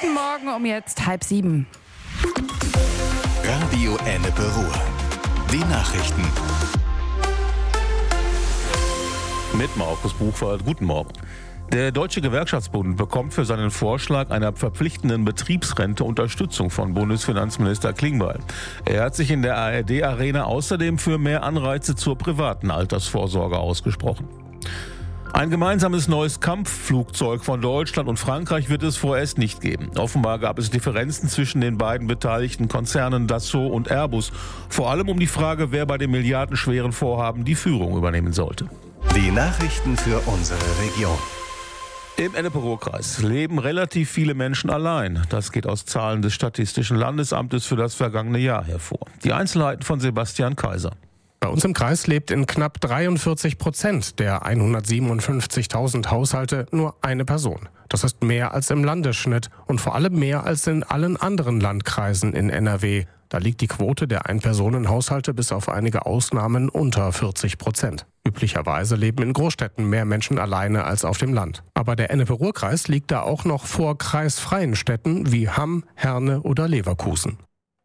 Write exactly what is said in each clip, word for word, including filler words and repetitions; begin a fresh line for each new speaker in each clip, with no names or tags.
Guten Morgen um jetzt halb sieben.
Radio Ennepe-Ruhr. Die Nachrichten.
Mit Markus Buchwald. Guten Morgen. Der Deutsche Gewerkschaftsbund bekommt für seinen Vorschlag einer verpflichtenden Betriebsrente Unterstützung von Bundesfinanzminister Klingbeil. Er hat sich in der A R D-Arena außerdem für mehr Anreize zur privaten Altersvorsorge ausgesprochen. Ein gemeinsames neues Kampfflugzeug von Deutschland und Frankreich wird es vorerst nicht geben. Offenbar gab es Differenzen zwischen den beiden beteiligten Konzernen Dassault und Airbus. Vor allem um die Frage, wer bei dem milliardenschweren Vorhaben die Führung übernehmen sollte.
Die Nachrichten für unsere Region.
Im Ennepe-Ruhr-Kreis leben relativ viele Menschen allein. Das geht aus Zahlen des Statistischen Landesamtes für das vergangene Jahr hervor. Die Einzelheiten von Sebastian Kaiser.
Bei uns im Kreis lebt in knapp dreiundvierzig Prozent der hundertsiebenundfünfzigtausend Haushalte nur eine Person. Das ist mehr als im Landesschnitt und vor allem mehr als in allen anderen Landkreisen in N R W. Da liegt die Quote der Ein-Personen-Haushalte bis auf einige Ausnahmen unter vierzig Prozent. Üblicherweise leben in Großstädten mehr Menschen alleine als auf dem Land. Aber der Ennepe-Ruhr-Kreis liegt da auch noch vor kreisfreien Städten wie Hamm, Herne oder Leverkusen.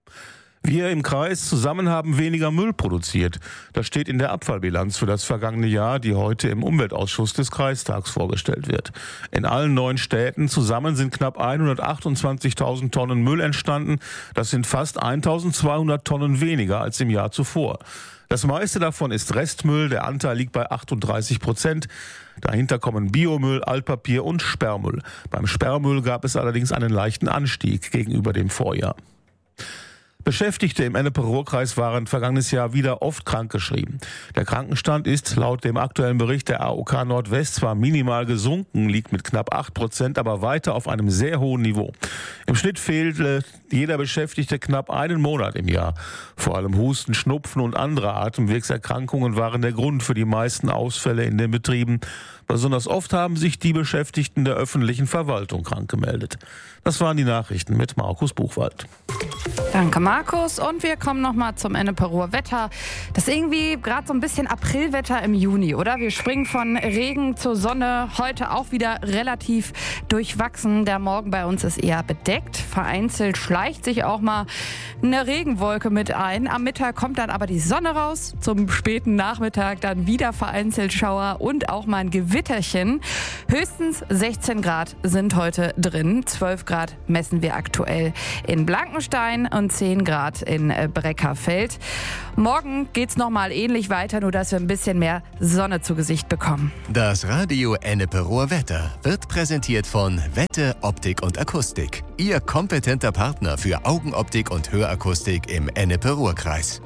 Wir im Kreis zusammen haben weniger Müll produziert. Das steht in der Abfallbilanz für das vergangene Jahr, die heute im Umweltausschuss des Kreistags vorgestellt wird. In allen neun Städten zusammen sind knapp hundertachtundzwanzigtausend Tonnen Müll entstanden. Das sind fast eintausendzweihundert Tonnen weniger als im Jahr zuvor. Das meiste davon ist Restmüll, der Anteil liegt bei achtunddreißig Prozent. Dahinter kommen Biomüll, Altpapier und Sperrmüll. Beim Sperrmüll gab es allerdings einen leichten Anstieg gegenüber dem Vorjahr. Beschäftigte im Ennepe-Ruhr-Kreis waren vergangenes Jahr wieder oft krankgeschrieben. Der Krankenstand ist laut dem aktuellen Bericht der A O K Nordwest zwar minimal gesunken, liegt mit knapp acht Prozent, aber weiter auf einem sehr hohen Niveau. Im Schnitt fehlte jeder Beschäftigte knapp einen Monat im Jahr. Vor allem Husten, Schnupfen und andere Atemwegserkrankungen waren der Grund für die meisten Ausfälle in den Betrieben. Besonders oft haben sich die Beschäftigten der öffentlichen Verwaltung krank gemeldet. Das waren die Nachrichten mit Markus Buchwald.
Danke, Markus. Und wir kommen nochmal zum Ennepe-Ruhr Wetter. Das ist irgendwie gerade so ein bisschen Aprilwetter im Juni, oder? Wir springen von Regen zur Sonne. Heute auch wieder relativ durchwachsen. Der Morgen bei uns ist eher bedeckt. Vereinzelt schleicht sich auch mal eine Regenwolke mit ein. Am Mittag kommt dann aber die Sonne raus. Zum späten Nachmittag dann wieder vereinzelt Schauer und auch mal ein Gewitterchen. Höchstens sechzehn Grad sind heute drin. zwölf Grad messen wir aktuell in Blankenstein und zehn Grad in Breckerfeld. Morgen geht's nochmal ähnlich weiter, nur dass wir ein bisschen mehr Sonne zu Gesicht bekommen.
Das Radio Ennepe-Ruhr Wetter wird präsentiert von Wette, Optik und Akustik. Ihr kompetenter Partner für Augenoptik und Hörakustik im Ennepe-Ruhr-Kreis.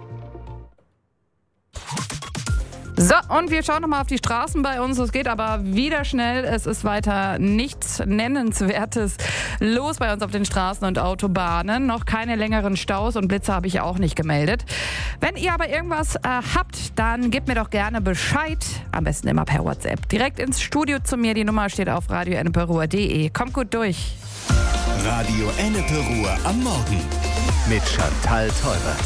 So, und wir schauen nochmal auf die Straßen bei uns. Es geht aber wieder schnell. Es ist weiter nichts Nennenswertes los bei uns auf den Straßen und Autobahnen. Noch keine längeren Staus und Blitze habe ich auch nicht gemeldet. Wenn ihr aber irgendwas äh, habt, dann gebt mir doch gerne Bescheid. Am besten immer per WhatsApp. Direkt ins Studio zu mir. Die Nummer steht auf radio ennepe ruhr punkt de. Kommt gut durch.
Radio Ennepe-Ruhr am Morgen mit Chantal Teubert.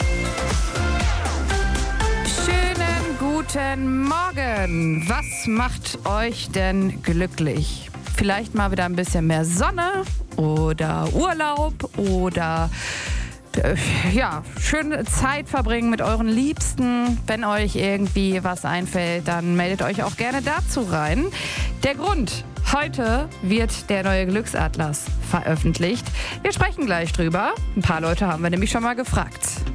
Guten Morgen. Was macht euch denn glücklich? Vielleicht mal wieder ein bisschen mehr Sonne oder Urlaub oder äh, ja, schöne Zeit verbringen mit euren Liebsten. Wenn euch irgendwie was einfällt, dann meldet euch auch gerne dazu rein. Der Grund: Heute wird der neue Glücksatlas veröffentlicht. Wir sprechen gleich drüber. Ein paar Leute haben wir nämlich schon mal gefragt.